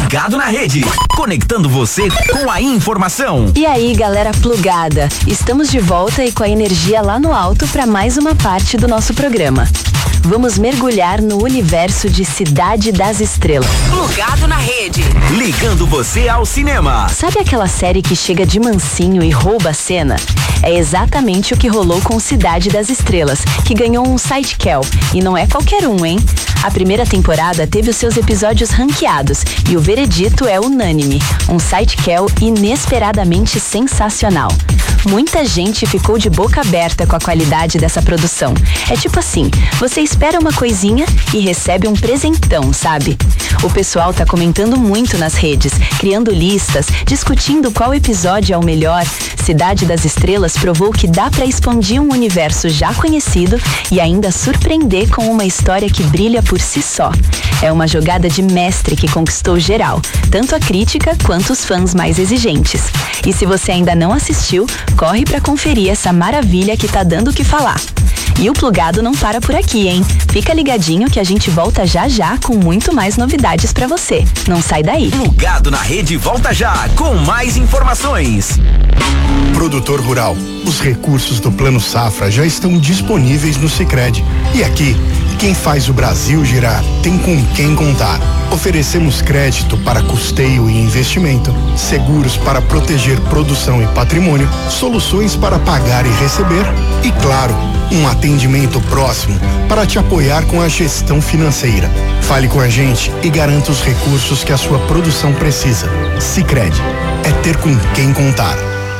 Plugado na Rede, conectando você com a informação. E aí, galera plugada, estamos de volta e com a energia lá no alto para mais uma parte do nosso programa. Vamos mergulhar no universo de Cidade das Estrelas. Plugado na Rede, ligando você ao cinema. Sabe aquela série que chega de mansinho e rouba a cena? É exatamente o que rolou com Cidade das Estrelas, que ganhou um Sidequel. E não é qualquer um, hein? A primeira temporada teve os seus episódios ranqueados e o veredito é unânime. Um Sidequel inesperadamente sensacional. Muita gente ficou de boca aberta com a qualidade dessa produção. É tipo assim, você espera uma coisinha e recebe um presentão, sabe? O pessoal tá comentando muito nas redes, criando listas, discutindo qual episódio é o melhor. Cidade das Estrelas provou que dá pra expandir um universo já conhecido e ainda surpreender com uma história que brilha por si só. É uma jogada de mestre que conquistou geral, tanto a crítica quanto os fãs mais exigentes. E se você ainda não assistiu, corre pra conferir essa maravilha que tá dando o que falar. E o Plugado não para por aqui, hein? Fica ligadinho que a gente volta já já com muito mais novidades pra você. Não sai daí. Plugado na Rede volta já com mais informações. Produtor rural, os recursos do Plano Safra já estão disponíveis no Sicredi. E aqui, quem faz o Brasil girar tem com quem contar. Oferecemos crédito para custeio e investimento, seguros para proteger produção e patrimônio, soluções para pagar e receber e, claro, um atendimento próximo para te apoiar com a gestão financeira. Fale com a gente e garanta os recursos que a sua produção precisa. Sicredi, é ter com quem contar.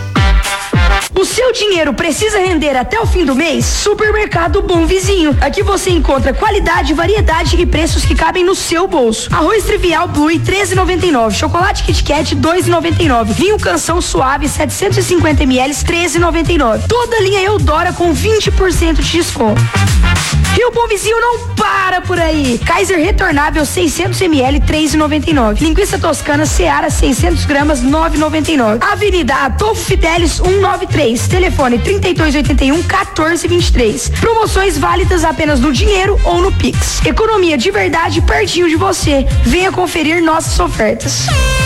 O seu dinheiro precisa render até o fim do mês? Supermercado Bom Vizinho. Aqui você encontra qualidade, variedade e preços que cabem no seu bolso. Arroz Trivial Blue, R$13,99. Chocolate Kit Kat, R$2,99. Vinho Canção Suave, 750 ml, R$13,99. Toda linha Eudora com 20% de desconto. E o Bom Vizinho não para por aí. Kaiser Retornável 600 ml, R$3,99. Linguiça Toscana Seara 600 gramas, R$9,99. Avenida Adolfo Fidelis 193. Telefone 3281-1423. Promoções válidas apenas no dinheiro ou no Pix. Economia de verdade pertinho de você. Venha conferir nossas ofertas.